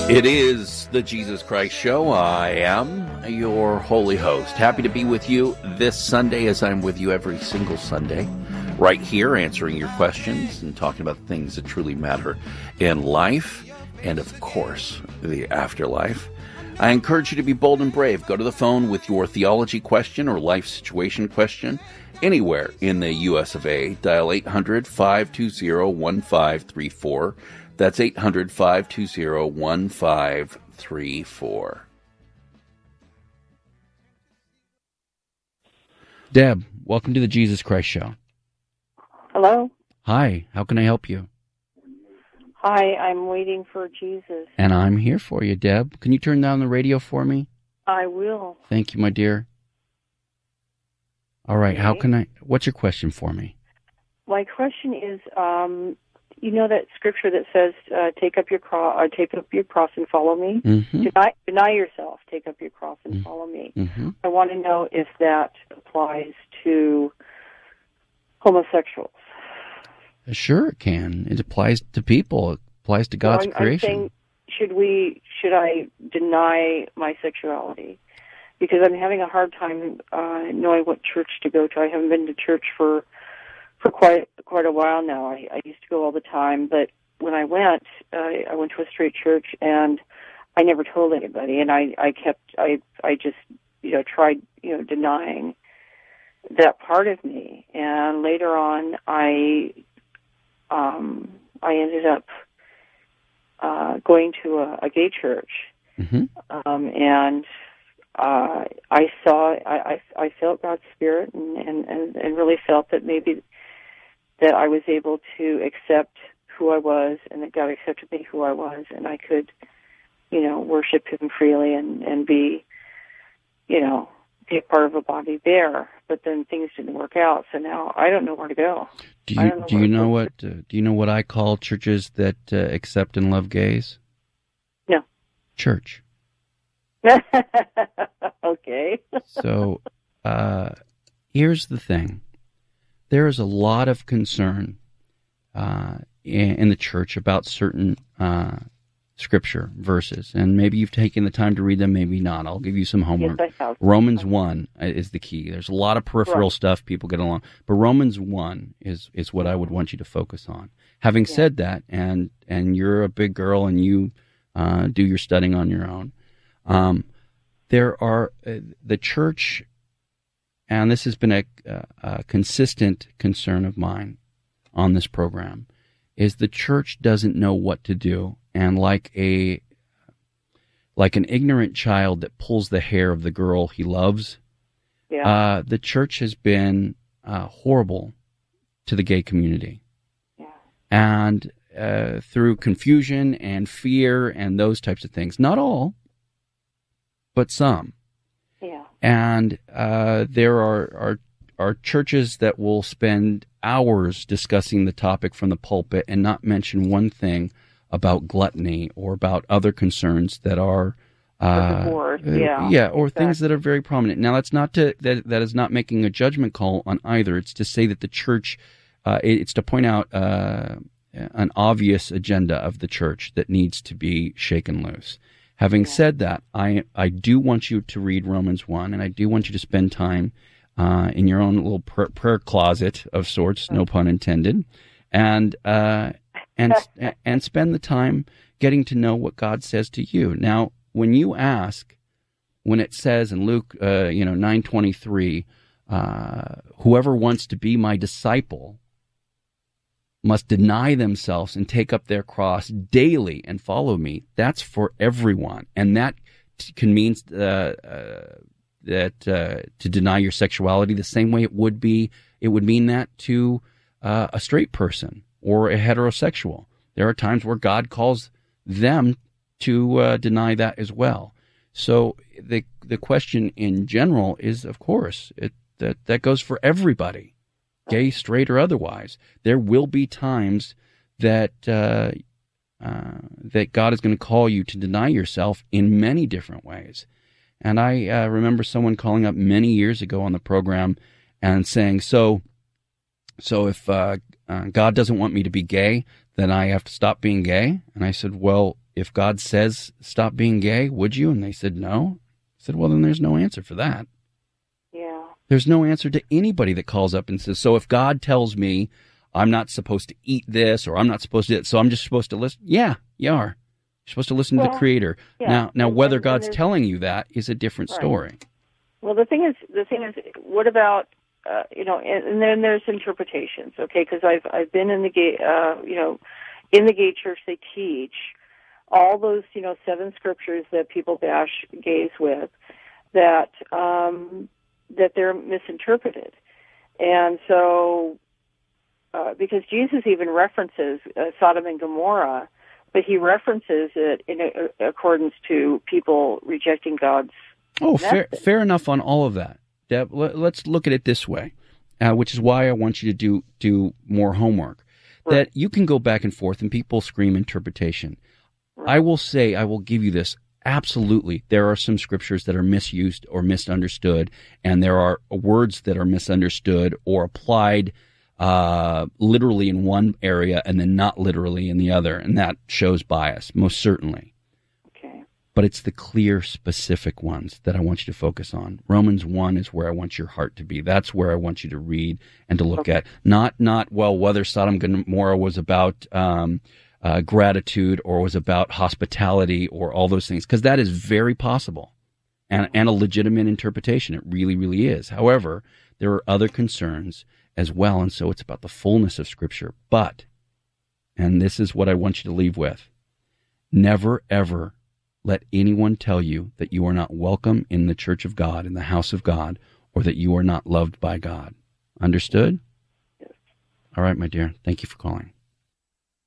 It is the Jesus Christ Show. I am your holy host. Happy to be with you this Sunday, as I'm with you every single Sunday, right here answering your questions and talking about things that truly matter in life and, of course, the afterlife. I encourage you to be bold and brave. Go to the phone with your theology question or life situation question anywhere in the U.S. of A. Dial 800-520-1534. That's 800-520-1534. Deb, welcome to the Jesus Christ Show. Hello. Hi, how can I help you? Hi, I'm waiting for Jesus. And I'm here for you, Deb. Can you turn down the radio for me? I will. Thank you, my dear. All right, Okay. What's your question for me? My question is, you know that scripture that says, take up your cross and follow me? Mm-hmm. Deny yourself, take up your cross and follow me. Mm-hmm. I want to know if that applies to homosexuals. Sure, it can. It applies to people. It applies to God's creation. I'm saying, should I deny my sexuality? Because I'm having a hard time knowing what church to go to. I haven't been to church for quite a while now. I used to go all the time, but when I went to a straight church, and I never told anybody, and I just tried denying that part of me, and later on I ended up going to a gay church, mm-hmm. And I felt God's Spirit, and really felt that maybe that I was able to accept who I was, and that God accepted me who I was, and I could, worship Him freely and be a part of a body there. But then things didn't work out, so now I don't know where to go. Do you know what I call churches that accept and love gays? No. Church. Okay. So, here's the thing. There is a lot of concern in the church about certain scripture verses, and maybe you've taken the time to read them, maybe not. I'll give you some homework. Yes, I have. Romans 1 is the key. There's a lot of peripheral stuff people get along, but Romans 1 is what I would want you to focus on. Having said that, and you're a big girl and you do your studying on your own, there are the church, and this has been a consistent concern of mine on this program, is the church doesn't know what to do, and like an ignorant child that pulls the hair of the girl he loves, the church has been horrible to the gay community, and through confusion and fear and those types of things. Not all, but some. Yeah. And there are churches that will spend hours discussing the topic from the pulpit and not mention one thing about gluttony or about other concerns that are or things that are very prominent. Now, that's not that is not making a judgment call on either. It's to say that the church, it's to point out an obvious agenda of the church that needs to be shaken loose. Having said that, I do want you to read Romans 1, and I do want you to spend time in your own little prayer closet of sorts, no pun intended, and spend the time getting to know what God says to you. Now, when you ask, when it says in Luke 9:23, whoever wants to be my disciple must deny themselves and take up their cross daily and follow me. That's for everyone, and that can mean to deny your sexuality the same way it would mean that to a straight person or a heterosexual. There are times where God calls them to deny that as well. So the question in general is, of course, that goes for everybody. Gay, straight, or otherwise. There will be times that that God is going to call you to deny yourself in many different ways. And I remember someone calling up many years ago on the program and saying, so if God doesn't want me to be gay, then I have to stop being gay? And I said, well, if God says stop being gay, would you? And they said no. I said, well, then there's no answer for that. Yeah. There's no answer to anybody that calls up and says, so if God tells me I'm not supposed to eat this or I'm not supposed to, so I'm just supposed to listen. Yeah, you are. You're supposed to listen to the Creator. Yeah. Now, whether God's telling you that is a different story. Well, the thing is, what about, and then there's interpretations, okay? Because I've been in the gay, in the gay church, they teach all those, 7 scriptures that people bash gays with, that they're misinterpreted, and so because Jesus even references Sodom and Gomorrah, but he references it in accordance to people rejecting God's fair enough on all of that. Deb, let's look at it this way, which is why I want you to do more homework. Right. That you can go back and forth and people scream interpretation. Right. I will give you this. Absolutely, there are some scriptures that are misused or misunderstood, and there are words that are misunderstood or applied literally in one area and then not literally in the other, and that shows bias, most certainly. Okay. But it's the clear, specific ones that I want you to focus on. Romans 1 is where I want your heart to be. That's where I want you to read and to look at. Not whether Sodom and Gomorrah was about gratitude or was about hospitality or all those things, because that is very possible and a legitimate interpretation. It really, really is. However, there are other concerns as well, and so it's about the fullness of Scripture. But, and this is what I want you to leave with, never, ever let anyone tell you that you are not welcome in the church of God, in the house of God, or that you are not loved by God. Understood? Yes. All right, my dear. Thank you for calling.